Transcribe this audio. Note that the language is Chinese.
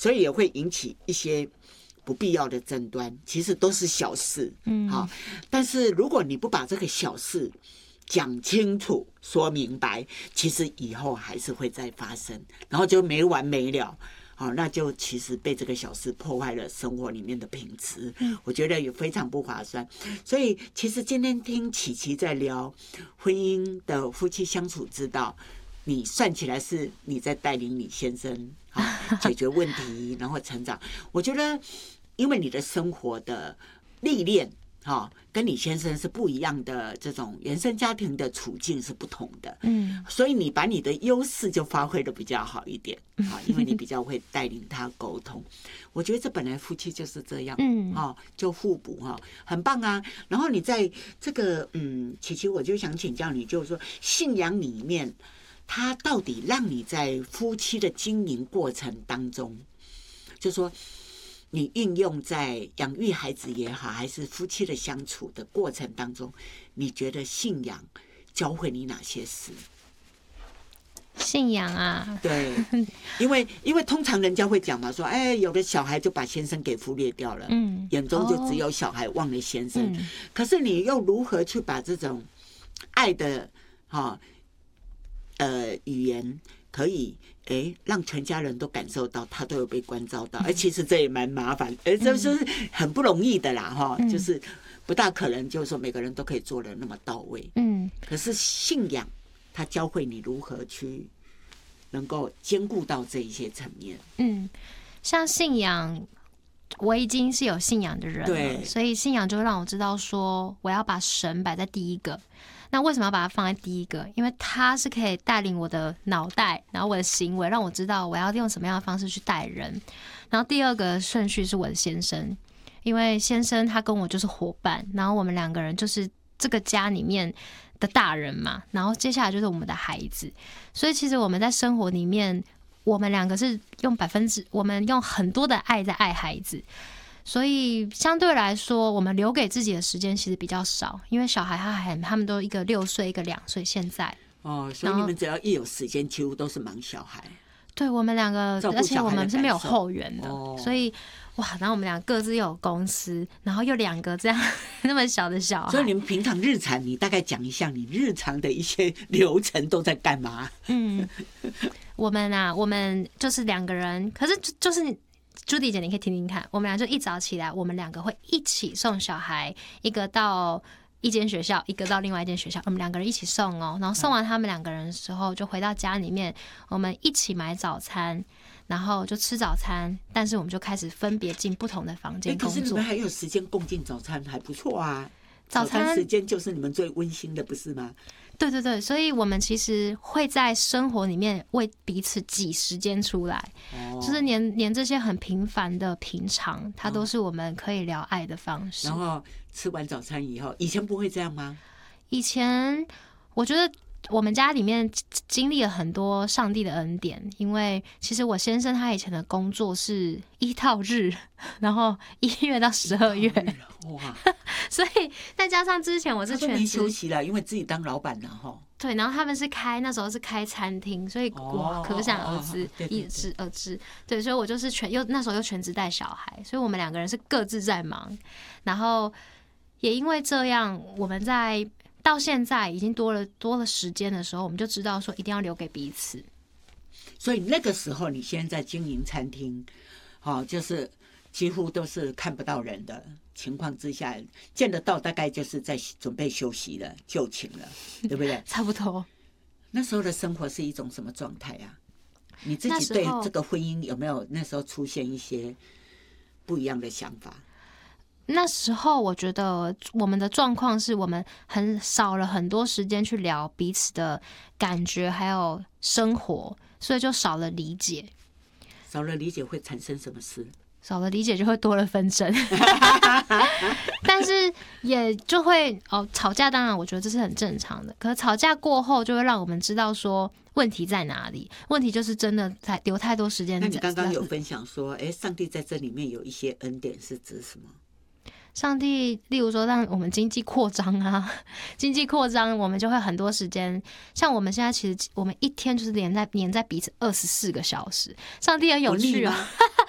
所以也会引起一些不必要的争端，其实都是小事，好，但是如果你不把这个小事讲清楚、说明白，其实以后还是会再发生，然后就没完没了。好，那就其实被这个小事破坏了生活里面的品质，我觉得也非常不划算。所以其实今天听琪琪在聊婚姻的夫妻相处之道，你算起来是你在带领你先生解决问题，然后成长。我觉得，因为你的生活的历练，跟你先生是不一样的，这种原生家庭的处境是不同的，所以你把你的优势就发挥的比较好一点，因为你比较会带领他沟通。我觉得这本来夫妻就是这样，就互补，很棒啊。然后你在这个琪琪，我就想请教你，就是说信仰里面，它到底让你在夫妻的经营过程当中，就是说你运用在养育孩子也好，还是夫妻的相处的过程当中，你觉得信仰教会你哪些事？ 信仰啊， 对，因为通常人家会讲嘛，说有的小孩就把先生给忽略掉了，眼中就只有小孩，忘了先生。可是你又如何去把这种爱的语言可以让全家人都感受到，他都有被关照到，其实这也蛮麻烦，这就是很不容易的啦，就是不大可能就是说每个人都可以做得那么到位，可是信仰它教会你如何去能够兼顾到这一些层面。 像信仰，我已经是有信仰的人了，所以信仰就让我知道说，我要把神摆在第一个。那为什么要把它放在第一个？因为它是可以带领我的脑袋，然后我的行为，让我知道我要用什么样的方式去待人。然后第二个顺序是我的先生，因为先生他跟我就是伙伴，然后我们两个人就是这个家里面的大人嘛，然后接下来就是我们的孩子。所以其实我们在生活里面，我们两个是我们用很多的爱在爱孩子。所以相对来说，我们留给自己的时间其实比较少，因为小孩他们都一个6岁，一个2岁。现在所以你们只要一有时间，几乎都是忙小孩。 对，我们两个，而且我们是没有后援的，所以然后我们俩各自又有公司，然后又2个这样那么小的小孩。 所以你们平常日常，你大概讲一下你日常的一些流程都在干嘛？ 我们就是2个人，可是就是朱迪姐，你可以听听看，我们俩就一早起来，我们2个会一起送小孩，一个到一间学校，一个到另外一间学校，我们2个人一起送哦。然后送完他们2个人的时候，就回到家里面，我们一起买早餐，然后就吃早餐。但是我们就开始分别进不同的房间工作。 可是你们还有时间共进早餐，还不错啊。早餐时间就是你们最温馨的，不是吗？ 对对对，所以我们其实会在生活里面为彼此挤时间出来，就是连这些很平凡的平常，它都是我们可以聊爱的方式。 然后吃完早餐以后，以前不会这样吗？ 以前我觉得我们家里面经历了很多上帝的恩典，因为其实我先生他以前的工作是1到日，然后1月到12月，哇！所以再加上之前我是全职， 没休息了，因为自己当老板了哈。 对，然后他们是那时候是开餐厅，所以哇，可想而知，一知而知。对，所以我就是那时候又全职带小孩，所以我们2个人是各自在忙，然后也因为这样，我们到现在已经多了时间的时候，我们就知道说一定要留给彼此。 所以那个时候你现在经营餐厅，就是几乎都是看不到人的情况之下，见得到大概就是在准备休息了，就寝了，对不对？ 差不多。 那时候的生活是一种什么状态啊？你自己对这个婚姻有没有那时候出现一些不一样的想法？ 那时候我觉得我们的状况是我们少了很多时间去聊彼此的感觉还有生活，所以就少了理解。 少了理解会产生什么事？ 少了理解就会多了纷争但是也就会吵架，当然我觉得这是很正常的，可是吵架过后就会让我们知道说问题在哪里，问题就是真的留太多时间。 那你刚刚有分享说上帝在这里面有一些恩典是指什么？ 上帝例如说让我们经济扩张啊，经济扩张我们就会很多时间，像我们现在其实我们一天就是黏在彼此24个小时。上帝很有趣啊